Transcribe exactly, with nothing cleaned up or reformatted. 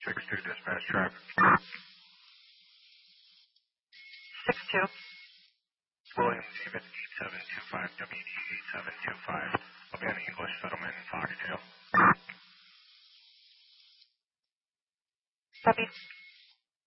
six two dispatch traffic. six two. William David eight seven two five, W D eight seven two five. I'll be on the English settlement in Foxtail. Copy.